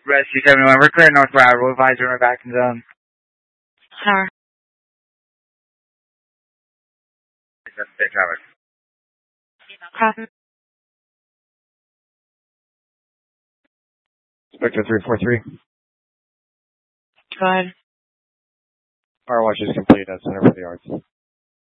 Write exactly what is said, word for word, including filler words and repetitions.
Rescue seventy-one, we're clear North Broward. We'll advise you we're back in zone. Tower. State traffic. Copy. Spectre three four three. Go ahead. Our watch is complete at Center for the Arts.